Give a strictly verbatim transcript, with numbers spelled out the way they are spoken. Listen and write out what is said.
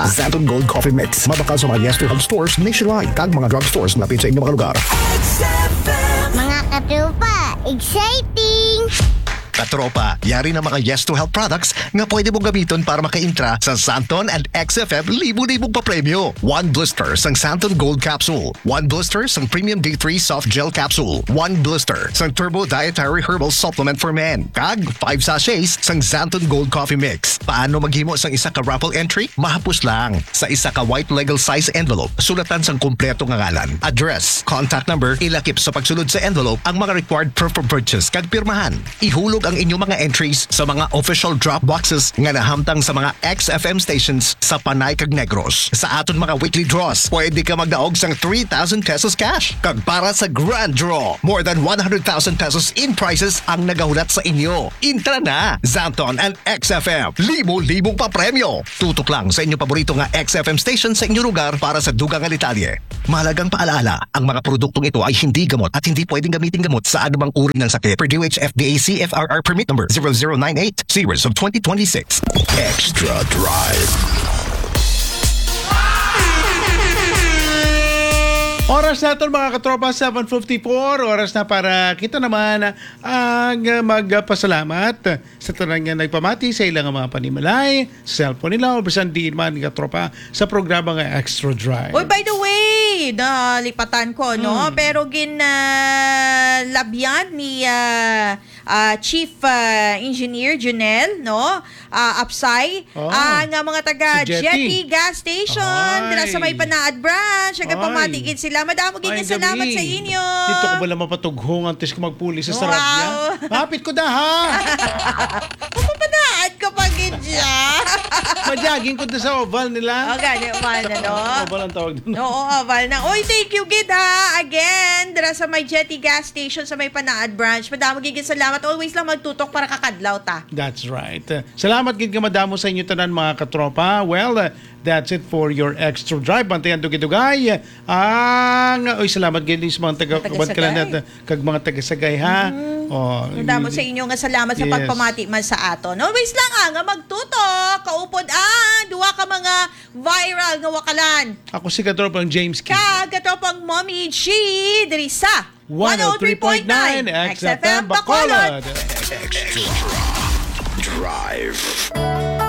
Xanton Gold Coffee Mix. Mabakal sa mga Yes to Help stores nationwide. Kag mga drugstores malapit sa inyong mga lugar. Mga katupa, exciting! Katropa, yari na mga Yes to Help products nga pwede mong gamiton para maka-intra sa Xanton and X F M libo-libong papremyo. One blister sang Xanton Gold Capsule. One blister sang Premium D three Soft Gel Capsule. One blister sang Turbo Dietary Herbal Supplement for Men. Kag five sachets sang Xanton Gold Coffee Mix. Paano maghimo sang isa ka raffle entry? Mahapos lang. Sa isa ka white legal size envelope, sulatan sang kumpleto nga ngalan, address, contact number, ilakip sa pagsulod sa envelope ang mga required proof of purchase kag pirmahan. Ihulog ang inyong mga entries sa mga official drop boxes nga nahamtang sa mga X F M stations sa Panay kag Negros. Sa aton mga weekly draws, pwede ka magdaog sang three thousand pesos cash. Kag para sa grand draw, more than one hundred thousand pesos in prizes ang nagahulat sa inyo. Intra na! Xanton and X F M. Libo-libong pa premyo. Tutok lang sa inyong paborito nga X F M station sa inyong lugar para sa dugang nga detalye. Mahalagang paalala, ang mga produktong ito ay hindi gamot at hindi pwedeng gamitin gamot sa anumang uri ng sakit. Per D O H F D A C F R R permit number zero zero nine eight, series of twenty twenty-six. Extra Drive. Oras natin mga katropa, seven fifty-four. Oras na para kita naman ang magpasalamat sa tanang nga nagpamati sa ilang mga panimalay, sa cellphone nila, o bisan di man katropa sa programa nga Extra Drive. Oh, by the way, nalipatan ko, no? Hmm. Pero ginalabyan ni ah, ah, Chief ah, Engineer Junel, no? Ah, Apsay, Oh. ang ah, mga taga Sa Jetty. Jetty Gas Station, Ay. dira sa may Panaad Branch, Ay. nagpamatigid sila. Madamo Ay, ganyan salamat gabi. sa inyo. Dito ko bala mapatughong antes ko magpuli sa sarap niya. Wow. Hapit ko na ha. Pupapanaad ko pa gidya. Majaging ko na sa oval nila. O, gani, umal na, no? Oval ang tawag doon. Oo, oval na. Oy, thank you, Gid, ha? Again, dira sa may Jetty Gas Station sa may Panaad Branch. Madamo gigit salamat. Always lang magtutok para kakadlaw ta. That's right. Uh, Salamat gid ka madamo sa inyo tanan mga katropa. Well, uh, that's it for your Extra Drive. Bantayan dugay-dugay. Ang oy salamat gid sa mga taga Taga-Sagay. kaban kalanat kag mga taga-Sagay ha. Oh, Madamo sa inyo nga salamat sa Yes. pagpamati man sa aton. Always lang ah, nga magtutok. Kaupod ah, duwa ka mga viral nga wakalan. Ako si katropa ang James King. Kagato pang Mommy G, diri sa one oh three point nine X F M Bacolod. Extra Drive.